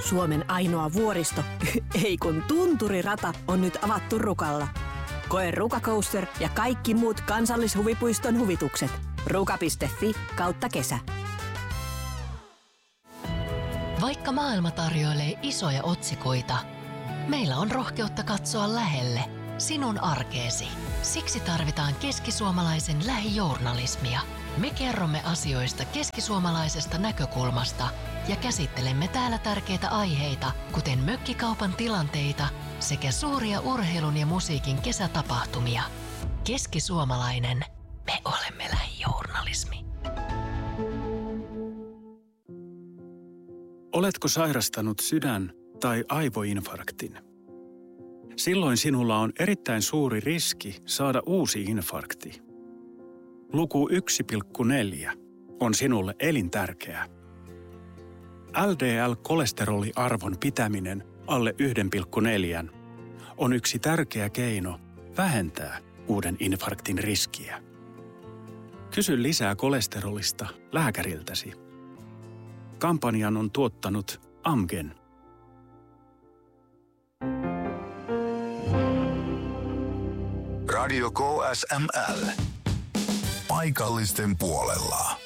Suomen ainoa vuoristo, ei kun tunturirata, on nyt avattu Rukalla. Koe Ruka Coaster ja kaikki muut Kansallishuvipuiston huvitukset. ruka.fi/kesä. Vaikka maailma tarjoilee isoja otsikoita, meillä on rohkeutta katsoa lähelle sinun arkeesi. Siksi tarvitaan keskisuomalaisen lähijournalismia. Me kerromme asioista keskisuomalaisesta näkökulmasta ja käsittelemme täällä tärkeitä aiheita, kuten mökkikaupan tilanteita sekä suuria urheilun ja musiikin kesätapahtumia. Keskisuomalainen, me olemme lähijournalismi. Oletko sairastanut sydän- tai aivoinfarktin? Silloin sinulla on erittäin suuri riski saada uusi infarkti. Luku 1,4 on sinulle elintärkeä. LDL-kolesteroliarvon pitäminen alle 1,4 on yksi tärkeä keino vähentää uuden infarktin riskiä. Kysy lisää kolesterolista lääkäriltäsi. Kampanjan on tuottanut Amgen. Radio KSML. Paikallisten puolella.